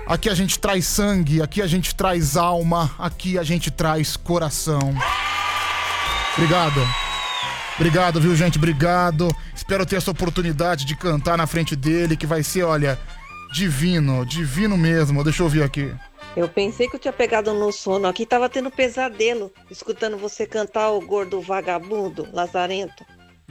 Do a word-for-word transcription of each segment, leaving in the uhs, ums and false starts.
Aqui a gente traz sangue, aqui a gente traz alma, aqui a gente traz coração. Obrigado. Obrigado, viu, gente? Obrigado. Espero ter essa oportunidade de cantar na frente dele, que vai ser, olha, divino, divino mesmo. Deixa eu ouvir aqui. Eu pensei que eu tinha pegado no sono aqui, tava tendo pesadelo, escutando você cantar o gordo vagabundo, lazarento.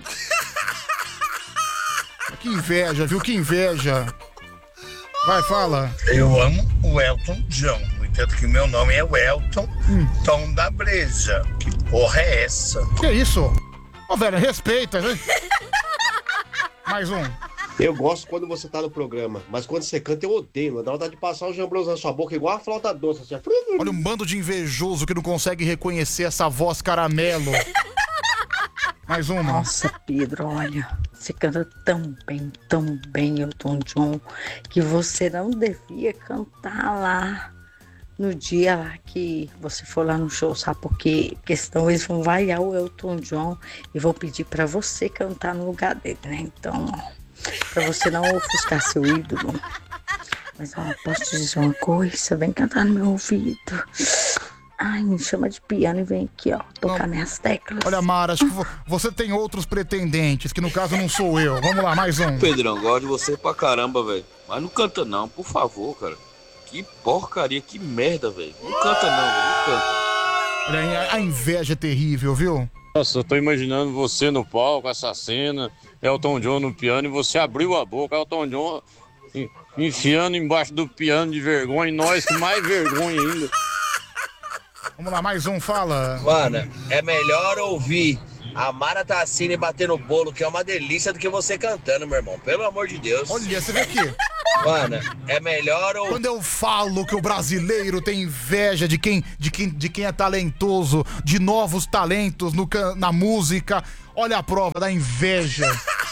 Que inveja, viu? Que inveja. Vai, fala. Eu amo o Elton John, no entanto que meu nome é o Elton hum. Tom da Breja. Que porra é essa? Que isso? Ô, oh, velho, respeita. Mais um. Eu gosto quando você tá no programa, mas quando você canta eu odeio. Dá vontade de passar o jambroso na sua boca igual a flauta doce. Assim. Olha um bando de invejoso que não consegue reconhecer essa voz caramelo. Mais uma. Nossa, Pedro, olha, você canta tão bem, tão bem, Elton John, que você não devia cantar lá no dia lá que você for lá no show, sabe? Porque, porque senão eles vão vaiar o Elton John e vão pedir pra você cantar no lugar dele, né? Então, pra você não ofuscar seu ídolo. Mas, ó, posso te dizer uma coisa? Vem cantar no meu ouvido. Ai, me chama de piano e vem aqui, ó, tocar não. minhas teclas. Olha, Mara, acho que você tem outros pretendentes, que no caso não sou eu. Vamos lá, mais um. Pedrão, gosto de você pra caramba, velho. Mas não canta não, por favor, cara. Que porcaria, que merda, velho. Não canta não, velho, não canta. Olha, a inveja é terrível, viu? Nossa, eu tô imaginando você no palco, essa cena, Elton John no piano, e você abriu a boca, Elton John enfiando embaixo do piano de vergonha, e nós com mais vergonha ainda. Vamos lá, mais um, fala. Mano, é melhor ouvir a Mara Tassini batendo bolo, que é uma delícia, do que você cantando, meu irmão. Pelo amor de Deus. Olha, você vê aqui. Mano, é melhor ouvir... Quando eu falo que o brasileiro tem inveja de quem, de quem, de quem é talentoso, de novos talentos no, na música, olha a prova da inveja.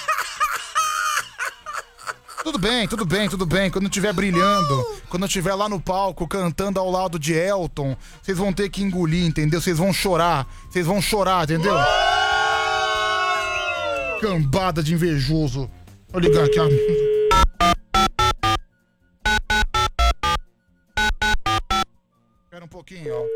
Tudo bem, tudo bem, tudo bem. Quando eu estiver brilhando, quando eu estiver lá no palco cantando ao lado de Elton, vocês vão ter que engolir, entendeu? Vocês vão chorar, vocês vão chorar, entendeu? Cambada de invejoso. Vou ligar aqui, ó. Espera um pouquinho, ó.